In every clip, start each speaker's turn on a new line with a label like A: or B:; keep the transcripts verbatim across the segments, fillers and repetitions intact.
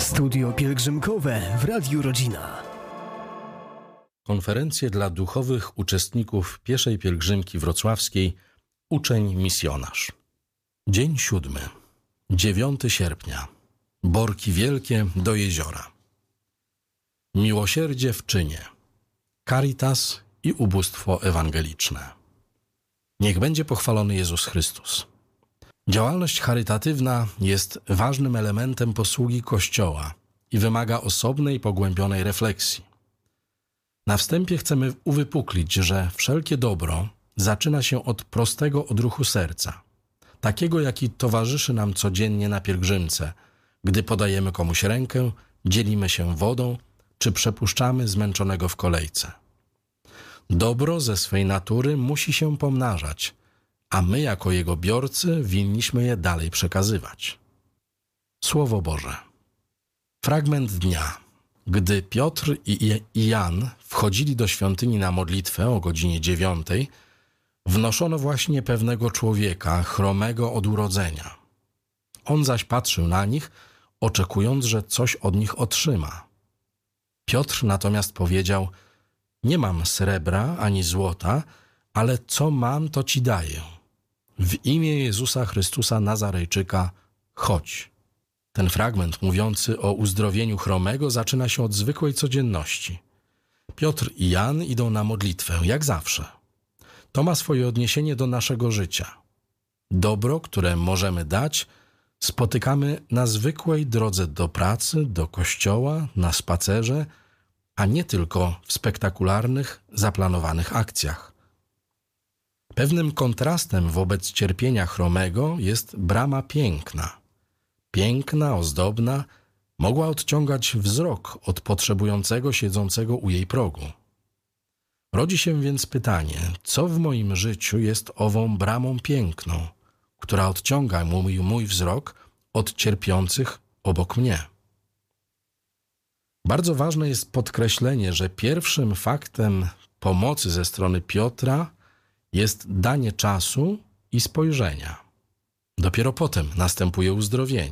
A: Studio pielgrzymkowe w Radiu Rodzina.
B: Konferencje dla duchowych uczestników pieszej pielgrzymki wrocławskiej Uczeń Misjonarz. Dzień siódmy, dziewiątego sierpnia. Borki wielkie do jeziora. Miłosierdzie w czynie. Caritas i ubóstwo ewangeliczne. Niech będzie pochwalony Jezus Chrystus. Działalność charytatywna jest ważnym elementem posługi Kościoła i wymaga osobnej, pogłębionej refleksji. Na wstępie chcemy uwypuklić, że wszelkie dobro zaczyna się od prostego odruchu serca, takiego jaki towarzyszy nam codziennie na pielgrzymce, gdy podajemy komuś rękę, dzielimy się wodą, czy przepuszczamy zmęczonego w kolejce. Dobro ze swej natury musi się pomnażać, a my jako jego biorcy winniśmy je dalej przekazywać. Słowo Boże. Fragment dnia. Gdy Piotr i Jan wchodzili do świątyni na modlitwę o godzinie dziewiątej, wnoszono właśnie pewnego człowieka, chromego od urodzenia. On zaś patrzył na nich, oczekując, że coś od nich otrzyma. Piotr natomiast powiedział: nie mam srebra ani złota, ale co mam, to ci daję. W imię Jezusa Chrystusa Nazarejczyka chodź. Ten fragment mówiący o uzdrowieniu chromego zaczyna się od zwykłej codzienności. Piotr i Jan idą na modlitwę, jak zawsze. To ma swoje odniesienie do naszego życia. Dobro, które możemy dać, spotykamy na zwykłej drodze do pracy, do kościoła, na spacerze, a nie tylko w spektakularnych, zaplanowanych akcjach. Pewnym kontrastem wobec cierpienia chromego jest brama piękna. Piękna, ozdobna, mogła odciągać wzrok od potrzebującego siedzącego u jej progu. Rodzi się więc pytanie, co w moim życiu jest ową bramą piękną, która odciąga mój, mój wzrok od cierpiących obok mnie. Bardzo ważne jest podkreślenie, że pierwszym faktem pomocy ze strony Piotra jest danie czasu i spojrzenia. Dopiero potem następuje uzdrowienie.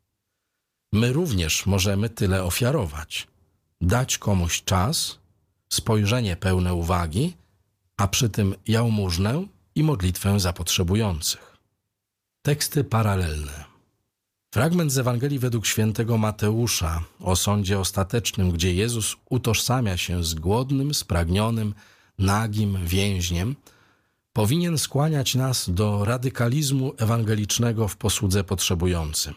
B: My również możemy tyle ofiarować. Dać komuś czas, spojrzenie pełne uwagi, a przy tym jałmużnę i modlitwę za potrzebujących. Teksty paralelne. Fragment z Ewangelii według świętego Mateusza o sądzie ostatecznym, gdzie Jezus utożsamia się z głodnym, spragnionym, nagim więźniem, powinien skłaniać nas do radykalizmu ewangelicznego w posłudze potrzebującym.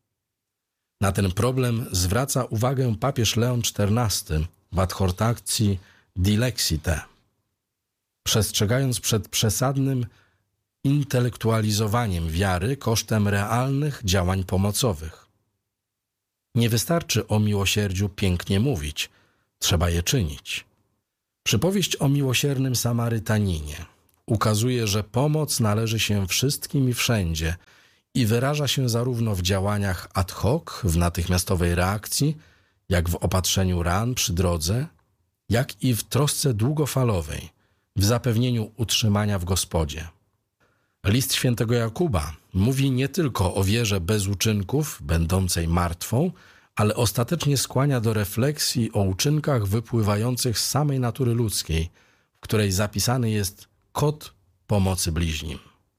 B: Na ten problem zwraca uwagę papież Leon czternasty w adhortacji Dilexite, przestrzegając przed przesadnym intelektualizowaniem wiary kosztem realnych działań pomocowych. Nie wystarczy o miłosierdziu pięknie mówić, trzeba je czynić. Przypowieść o miłosiernym Samarytaninie ukazuje, że pomoc należy się wszystkim i wszędzie i wyraża się zarówno w działaniach ad hoc, w natychmiastowej reakcji, jak w opatrzeniu ran przy drodze, jak i w trosce długofalowej, w zapewnieniu utrzymania w Gospodzie. List świętego Jakuba mówi nie tylko o wierze bez uczynków, będącej martwą, ale ostatecznie skłania do refleksji o uczynkach wypływających z samej natury ludzkiej, w której zapisany jest kod pomocy bliźnim.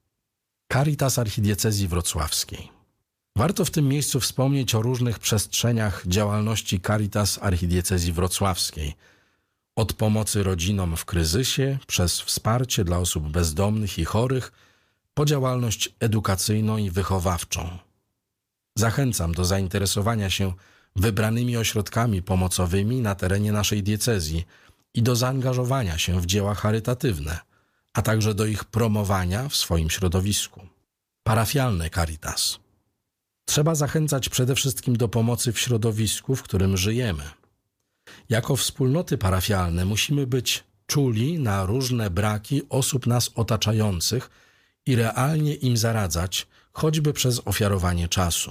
B: Caritas Archidiecezji Wrocławskiej. Warto w tym miejscu wspomnieć o różnych przestrzeniach działalności Caritas Archidiecezji Wrocławskiej. Od pomocy rodzinom w kryzysie, przez wsparcie dla osób bezdomnych i chorych, po działalność edukacyjną i wychowawczą. Zachęcam do zainteresowania się wybranymi ośrodkami pomocowymi na terenie naszej diecezji i do zaangażowania się w dzieła charytatywne, a także do ich promowania w swoim środowisku. Parafialne Caritas. Trzeba zachęcać przede wszystkim do pomocy w środowisku, w którym żyjemy. Jako wspólnoty parafialne musimy być czuli na różne braki osób nas otaczających i realnie im zaradzać, choćby przez ofiarowanie czasu.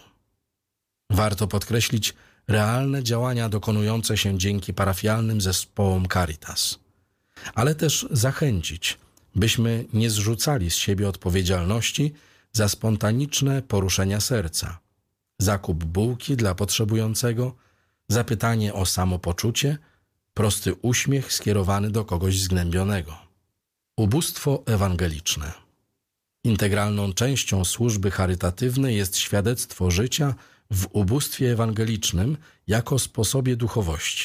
B: Warto podkreślić realne działania dokonujące się dzięki parafialnym zespołom Caritas, ale też zachęcić, byśmy nie zrzucali z siebie odpowiedzialności za spontaniczne poruszenia serca, zakup bułki dla potrzebującego, zapytanie o samopoczucie, prosty uśmiech skierowany do kogoś zgnębionego. Ubóstwo ewangeliczne. Integralną częścią służby charytatywnej jest świadectwo życia w ubóstwie ewangelicznym jako sposobie duchowości.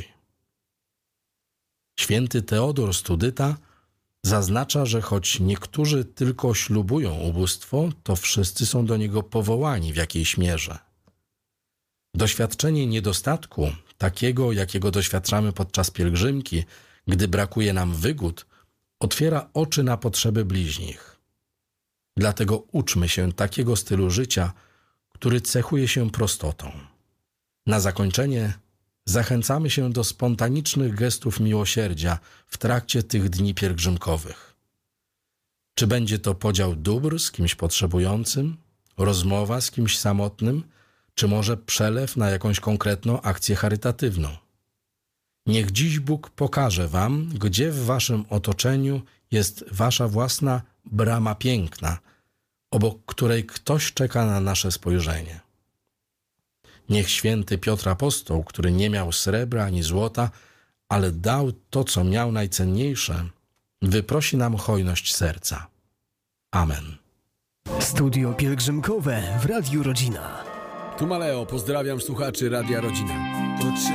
B: Święty Teodor Studyta zaznacza, że choć niektórzy tylko ślubują ubóstwo, to wszyscy są do niego powołani w jakiejś mierze. Doświadczenie niedostatku, takiego jakiego doświadczamy podczas pielgrzymki, gdy brakuje nam wygód, otwiera oczy na potrzeby bliźnich. Dlatego uczmy się takiego stylu życia, który cechuje się prostotą. Na zakończenie zachęcamy się do spontanicznych gestów miłosierdzia w trakcie tych dni pielgrzymkowych. Czy będzie to podział dóbr z kimś potrzebującym, rozmowa z kimś samotnym, czy może przelew na jakąś konkretną akcję charytatywną? Niech dziś Bóg pokaże wam, gdzie w waszym otoczeniu jest wasza własna brama piękna, obok której ktoś czeka na nasze spojrzenie. Niech święty Piotr Apostoł, który nie miał srebra ani złota, ale dał to, co miał najcenniejsze, wyprosi nam hojność serca. Amen.
A: Studio pielgrzymkowe w Radiu Rodzina.
C: Tu Maleo, pozdrawiam słuchaczy Radia Rodzina.